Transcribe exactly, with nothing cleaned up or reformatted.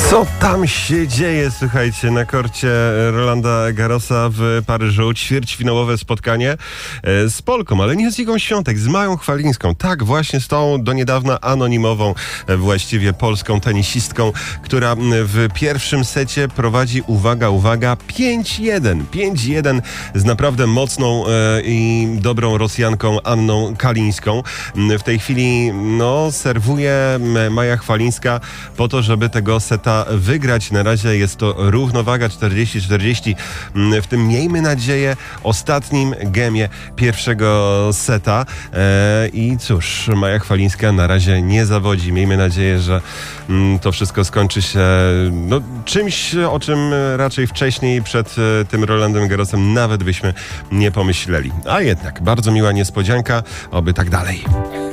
Co tam się dzieje, słuchajcie, na korcie Rolanda Garrosa w Paryżu? Ćwierćfinałowe spotkanie z Polką, ale nie z Igą Świątek, z Mają Chwalińską. Tak, właśnie z tą do niedawna anonimową, właściwie polską tenisistką, która w pierwszym secie prowadzi, uwaga, uwaga, pięć jeden. pięć jeden z naprawdę mocną i dobrą Rosjanką Anną Kalińską. W tej chwili, no, serwuje Maja Chwalińska po to, żeby tego seta wygrać. Na razie jest to równowaga czterdzieści czterdzieści w tym, miejmy nadzieję, ostatnim gemie pierwszego seta. E, I cóż, Maja Chwalińska na razie nie zawodzi. Miejmy nadzieję, że mm, to wszystko skończy się no, czymś, o czym raczej wcześniej przed e, tym Rolandem Garrosem nawet byśmy nie pomyśleli. A jednak bardzo miła niespodzianka, oby tak dalej.